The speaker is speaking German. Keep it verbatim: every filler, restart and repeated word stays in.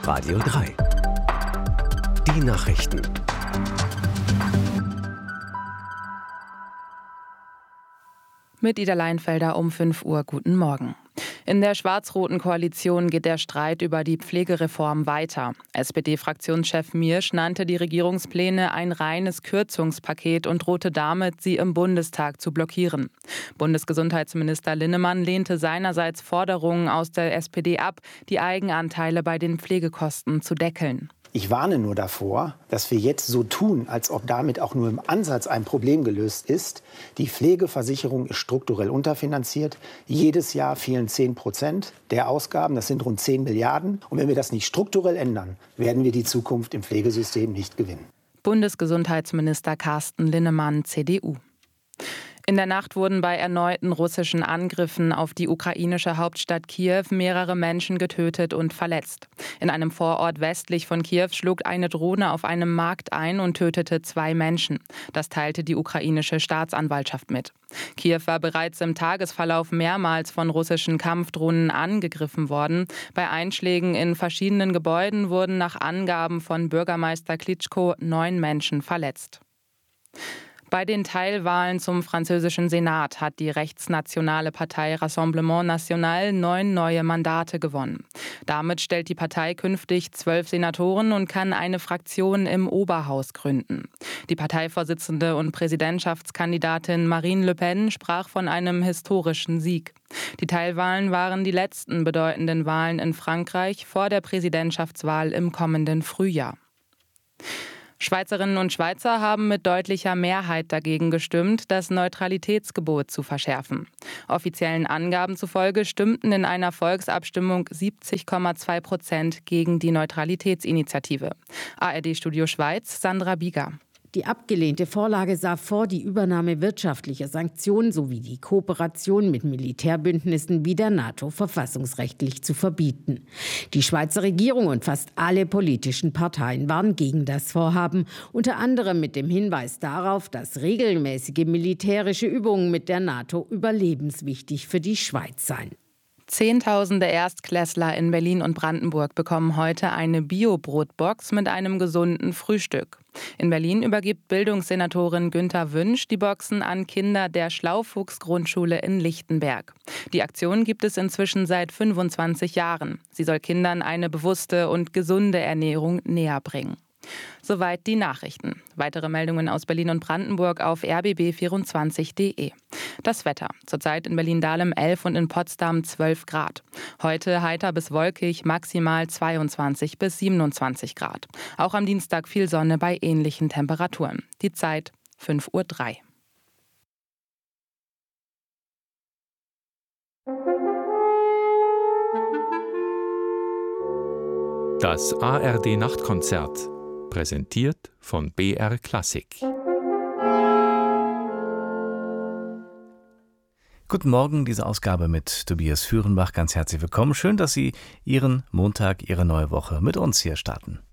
Radio drei. Die Nachrichten. Mit Ida Leinfelder um fünf Uhr. Guten Morgen. In der schwarz-roten Koalition geht der Streit über die Pflegereform weiter. S P D-Fraktionschef Miersch nannte die Regierungspläne ein reines Kürzungspaket und drohte damit, sie im Bundestag zu blockieren. Bundesgesundheitsminister Linnemann lehnte seinerseits Forderungen aus der S P D ab, die Eigenanteile bei den Pflegekosten zu deckeln. Ich warne nur davor, dass wir jetzt so tun, als ob damit auch nur im Ansatz ein Problem gelöst ist. Die Pflegeversicherung ist strukturell unterfinanziert. Jedes Jahr fehlen zehn Prozent der Ausgaben. Das sind rund zehn Milliarden. Und wenn wir das nicht strukturell ändern, werden wir die Zukunft im Pflegesystem nicht gewinnen. Bundesgesundheitsminister Carsten Linnemann, C D U. In der Nacht wurden bei erneuten russischen Angriffen auf die ukrainische Hauptstadt Kiew mehrere Menschen getötet und verletzt. In einem Vorort westlich von Kiew schlug eine Drohne auf einem Markt ein und tötete zwei Menschen. Das teilte die ukrainische Staatsanwaltschaft mit. Kiew war bereits im Tagesverlauf mehrmals von russischen Kampfdrohnen angegriffen worden. Bei Einschlägen in verschiedenen Gebäuden wurden nach Angaben von Bürgermeister Klitschko neun Menschen verletzt. Bei den Teilwahlen zum französischen Senat hat die rechtsnationale Partei Rassemblement National neun neue Mandate gewonnen. Damit stellt die Partei künftig zwölf Senatoren und kann eine Fraktion im Oberhaus gründen. Die Parteivorsitzende und Präsidentschaftskandidatin Marine Le Pen sprach von einem historischen Sieg. Die Teilwahlen waren die letzten bedeutenden Wahlen in Frankreich vor der Präsidentschaftswahl im kommenden Frühjahr. Schweizerinnen und Schweizer haben mit deutlicher Mehrheit dagegen gestimmt, das Neutralitätsgebot zu verschärfen. Offiziellen Angaben zufolge stimmten in einer Volksabstimmung siebzig Komma zwei Prozent gegen die Neutralitätsinitiative. A R D-Studio Schweiz, Sandra Bieger. Die abgelehnte Vorlage sah vor, die Übernahme wirtschaftlicher Sanktionen sowie die Kooperation mit Militärbündnissen wie der NATO verfassungsrechtlich zu verbieten. Die Schweizer Regierung und fast alle politischen Parteien waren gegen das Vorhaben, unter anderem mit dem Hinweis darauf, dass regelmäßige militärische Übungen mit der NATO überlebenswichtig für die Schweiz seien. Zehntausende Erstklässler in Berlin und Brandenburg bekommen heute eine Bio-Brotbox mit einem gesunden Frühstück. In Berlin übergibt Bildungssenatorin Günther Wünsch die Boxen an Kinder der Schlaufuchs-Grundschule in Lichtenberg. Die Aktion gibt es inzwischen seit fünfundzwanzig Jahren. Sie soll Kindern eine bewusste und gesunde Ernährung näher bringen. Soweit die Nachrichten. Weitere Meldungen aus Berlin und Brandenburg auf r b b vierundzwanzig punkt d e. Das Wetter. Zurzeit in Berlin-Dahlem elf und in Potsdam zwölf Grad. Heute heiter bis wolkig, maximal zweiundzwanzig bis siebenundzwanzig Grad. Auch am Dienstag viel Sonne bei ähnlichen Temperaturen. Die Zeit fünf Uhr drei. Das A R D-Nachtkonzert. Präsentiert von B R Klassik. Guten Morgen, diese Ausgabe mit Tobias Führenbach. Ganz herzlich willkommen. Schön, dass Sie Ihren Montag, Ihre neue Woche mit uns hier starten.